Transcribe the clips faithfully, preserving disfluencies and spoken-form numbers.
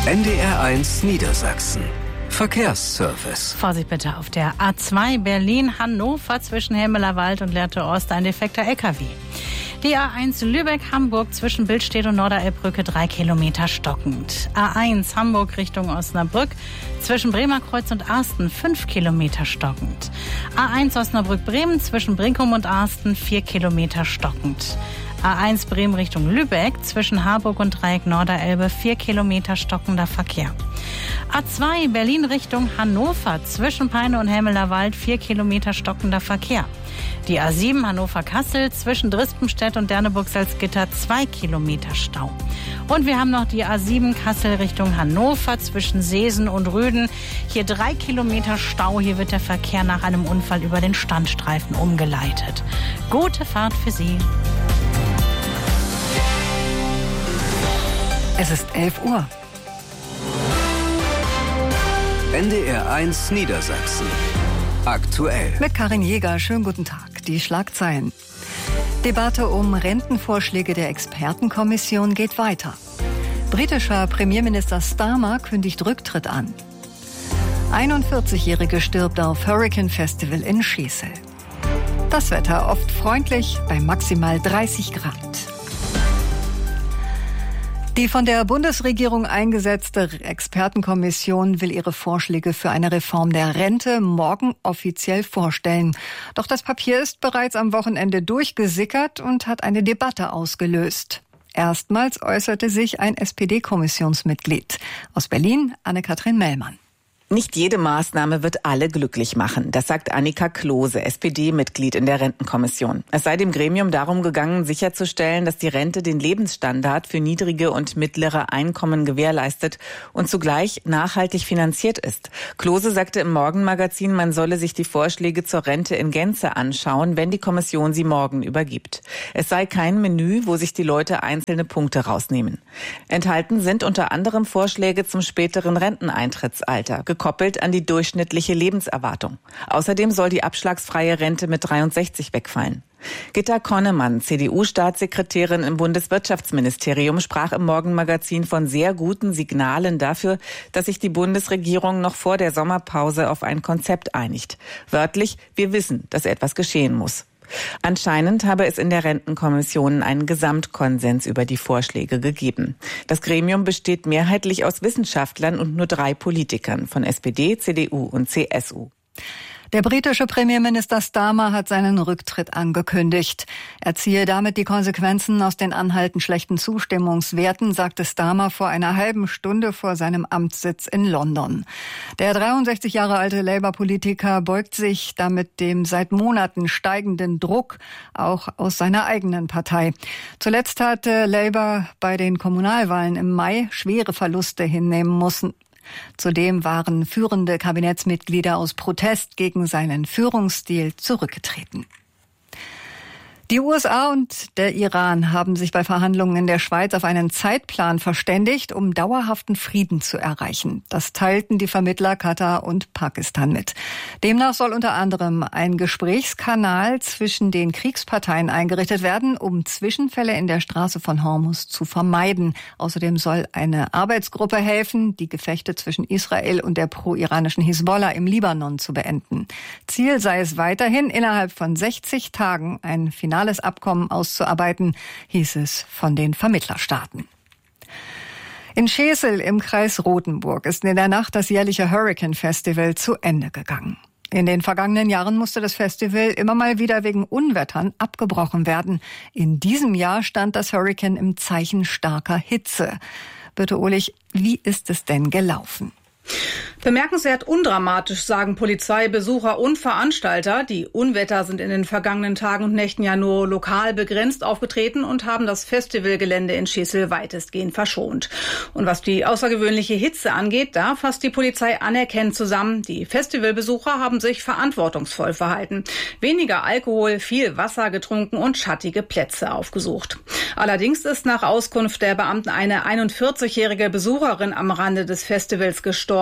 N D R eins Niedersachsen. Verkehrsservice. Vorsicht bitte auf der A zwei Berlin-Hannover zwischen Hemmelerwald und Lehrte-Ost ein defekter L K W. Die A eins Lübeck-Hamburg zwischen Billstedt und Norderelbbrücke drei Kilometer stockend. A eins Hamburg Richtung Osnabrück zwischen Bremerkreuz und Arsten fünf Kilometer stockend. A eins Osnabrück-Bremen zwischen Brinkum und Arsten vier Kilometer stockend. A eins Bremen Richtung Lübeck zwischen Harburg und Dreieck Norderelbe vier Kilometer stockender Verkehr. A zwei Berlin Richtung Hannover zwischen Peine und Hemmelerwald vier Kilometer stockender Verkehr. Die A sieben Hannover-Kassel zwischen Drispenstedt und Derneburg-Salzgitter zwei Kilometer Stau. Und wir haben noch die A sieben Kassel Richtung Hannover zwischen Seesen und Rüden. Hier drei Kilometer Stau. Hier wird der Verkehr nach einem Unfall über den Standstreifen umgeleitet. Gute Fahrt für Sie. Es ist elf Uhr. N D R eins Niedersachsen. Aktuell. Mit Karin Jäger. Schönen guten Tag. Die Schlagzeilen. Debatte um Rentenvorschläge der Expertenkommission geht weiter. Britischer Premierminister Starmer kündigt Rücktritt an. einundvierzigjährige stirbt auf Hurricane Festival in Schesel. Das Wetter oft freundlich bei maximal dreißig Grad. Die von der Bundesregierung eingesetzte Expertenkommission will ihre Vorschläge für eine Reform der Rente morgen offiziell vorstellen. Doch das Papier ist bereits am Wochenende durchgesickert und hat eine Debatte ausgelöst. Erstmals äußerte sich ein S P D-Kommissionsmitglied. Aus Berlin, Anne-Kathrin Mellmann. Nicht jede Maßnahme wird alle glücklich machen. Das sagt Annika Klose, S P D-Mitglied in der Rentenkommission. Es sei dem Gremium darum gegangen, sicherzustellen, dass die Rente den Lebensstandard für niedrige und mittlere Einkommen gewährleistet und zugleich nachhaltig finanziert ist. Klose sagte im Morgenmagazin, man solle sich die Vorschläge zur Rente in Gänze anschauen, wenn die Kommission sie morgen übergibt. Es sei kein Menü, wo sich die Leute einzelne Punkte rausnehmen. Enthalten sind unter anderem Vorschläge zum späteren Renteneintrittsalter, gekoppelt an die durchschnittliche Lebenserwartung. Außerdem soll die abschlagsfreie Rente mit dreiundsechzig wegfallen. Gitta Konnemann, C D U-Staatssekretärin im Bundeswirtschaftsministerium, sprach im Morgenmagazin von sehr guten Signalen dafür, dass sich die Bundesregierung noch vor der Sommerpause auf ein Konzept einigt. Wörtlich, wir wissen, dass etwas geschehen muss. Anscheinend habe es in der Rentenkommission einen Gesamtkonsens über die Vorschläge gegeben. Das Gremium besteht mehrheitlich aus Wissenschaftlern und nur drei Politikern von S P D, C D U und C S U. Der britische Premierminister Starmer hat seinen Rücktritt angekündigt. Er ziehe damit die Konsequenzen aus den anhaltend schlechten Zustimmungswerten, sagte Starmer vor einer halben Stunde vor seinem Amtssitz in London. Der dreiundsechzig Jahre alte Labour-Politiker beugt sich damit dem seit Monaten steigenden Druck auch aus seiner eigenen Partei. Zuletzt hatte Labour bei den Kommunalwahlen im Mai schwere Verluste hinnehmen müssen. Zudem waren führende Kabinettsmitglieder aus Protest gegen seinen Führungsstil zurückgetreten. Die U S A und der Iran haben sich bei Verhandlungen in der Schweiz auf einen Zeitplan verständigt, um dauerhaften Frieden zu erreichen. Das teilten die Vermittler Katar und Pakistan mit. Demnach soll unter anderem ein Gesprächskanal zwischen den Kriegsparteien eingerichtet werden, um Zwischenfälle in der Straße von Hormuz zu vermeiden. Außerdem soll eine Arbeitsgruppe helfen, die Gefechte zwischen Israel und der pro-iranischen Hisbollah im Libanon zu beenden. Ziel sei es weiterhin, innerhalb von sechzig Tagen ein finales Abkommen auszuarbeiten, hieß es von den Vermittlerstaaten. In Schesel im Kreis Rothenburg ist in der Nacht das jährliche Hurricane Festival zu Ende gegangen. In den vergangenen Jahren musste das Festival immer mal wieder wegen Unwettern abgebrochen werden. In diesem Jahr stand das Hurricane im Zeichen starker Hitze. Birte Ohlich, wie ist es denn gelaufen? Bemerkenswert undramatisch, sagen Polizei, Besucher und Veranstalter. Die Unwetter sind in den vergangenen Tagen und Nächten ja nur lokal begrenzt aufgetreten und haben das Festivalgelände in Schesel weitestgehend verschont. Und was die außergewöhnliche Hitze angeht, da fasst die Polizei anerkennend zusammen. Die Festivalbesucher haben sich verantwortungsvoll verhalten. Weniger Alkohol, viel Wasser getrunken und schattige Plätze aufgesucht. Allerdings ist nach Auskunft der Beamten eine einundvierzigjährige Besucherin am Rande des Festivals gestorben. Die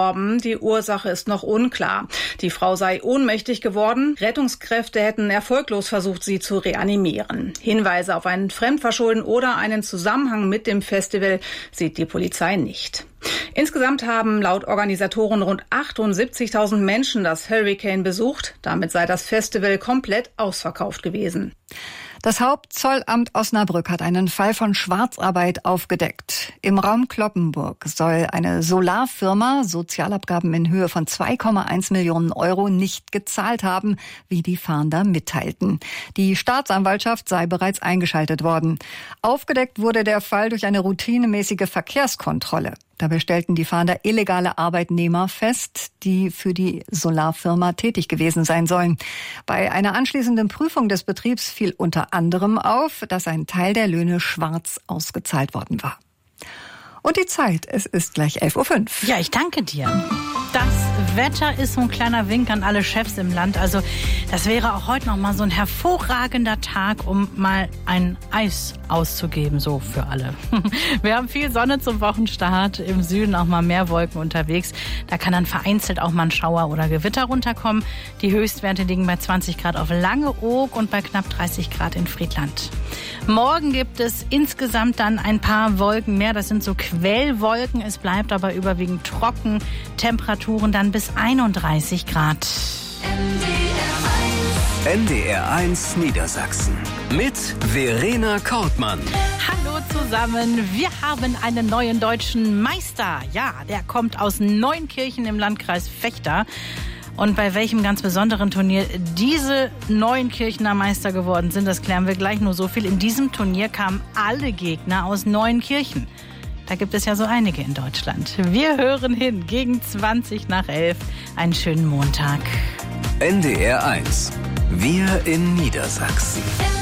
die Ursache ist noch unklar. Die Frau sei ohnmächtig geworden. Rettungskräfte hätten erfolglos versucht, sie zu reanimieren. Hinweise auf ein Fremdverschulden oder einen Zusammenhang mit dem Festival sieht die Polizei nicht. Insgesamt haben laut Organisatoren rund achtundsiebzigtausend Menschen das Hurricane besucht. Damit sei das Festival komplett ausverkauft gewesen. Das Hauptzollamt Osnabrück hat einen Fall von Schwarzarbeit aufgedeckt. Im Raum Cloppenburg soll eine Solarfirma Sozialabgaben in Höhe von zwei Komma eins Millionen Euro nicht gezahlt haben, wie die Fahnder mitteilten. Die Staatsanwaltschaft sei bereits eingeschaltet worden. Aufgedeckt wurde der Fall durch eine routinemäßige Verkehrskontrolle. Dabei stellten die Fahnder illegale Arbeitnehmer fest, die für die Solarfirma tätig gewesen sein sollen. Bei einer anschließenden Prüfung des Betriebs fiel unter anderem auf, dass ein Teil der Löhne schwarz ausgezahlt worden war. Und die Zeit, es ist gleich elf Uhr fünf. Ja, ich danke dir. Das Wetter ist so ein kleiner Wink an alle Chefs im Land. Also das wäre auch heute noch mal so ein hervorragender Tag, um mal ein Eis auszugeben, so für alle. Wir haben viel Sonne zum Wochenstart, im Süden auch mal mehr Wolken unterwegs. Da kann dann vereinzelt auch mal ein Schauer oder Gewitter runterkommen. Die Höchstwerte liegen bei zwanzig Grad auf Langeoog und bei knapp dreißig Grad in Friedland. Morgen gibt es insgesamt dann ein paar Wolken mehr. Das sind so Quellwolken. Es bleibt aber überwiegend trocken. Temperaturen dann bis einunddreißig Grad. N D R eins Niedersachsen mit Verena Kortmann. Hallo zusammen, wir haben einen neuen deutschen Meister. Ja, der kommt aus Neunkirchen im Landkreis Vechta. Und bei welchem ganz besonderen Turnier diese Neunkirchener Meister geworden sind, das klären wir gleich. Nur so viel: In diesem Turnier kamen alle Gegner aus Neunkirchen. Da gibt es ja so einige in Deutschland. Wir hören hin gegen zwanzig nach elf. Einen schönen Montag. N D R eins. Wir in Niedersachsen.